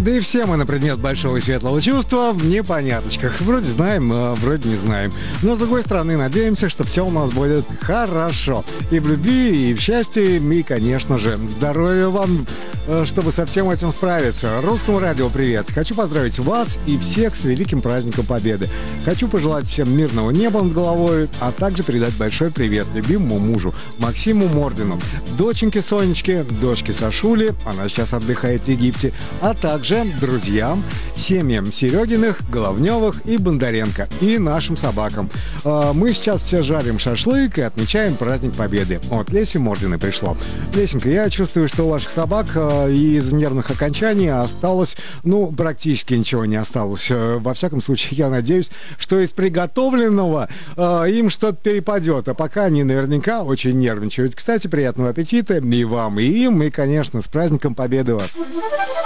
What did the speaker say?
Да и все мы на предмет большого и светлого чувства в непонятках. Вроде знаем, а вроде не знаем. Но, с другой стороны, надеемся, что все у нас будет хорошо. И в любви, и в счастье, и, конечно же, здоровья вам, чтобы со всем этим справиться. Русскому радио привет. Хочу поздравить вас и всех с великим праздником Победы. Хочу пожелать всем мирного неба над головой, а также передать большой привет любимому мужу Максиму Мордину, доченьке Сонечке, дочке Сашуле, она сейчас отдыхает в Египте, а также друзьям, семьям Серегиных, Головневых и Бондаренко, и нашим собакам. Мы сейчас все жарим шашлык и отмечаем праздник Победы. Вот, Леся Мордина пришло. Лесенька, я чувствую, что у ваших собак из нервных окончаний осталось, практически ничего не осталось. Во всяком случае, я надеюсь, что из приготовленного им что-то перепадет. А пока они наверняка очень нервничают. Кстати, приятного аппетита и вам, и им, и, конечно, с праздником Победы вас.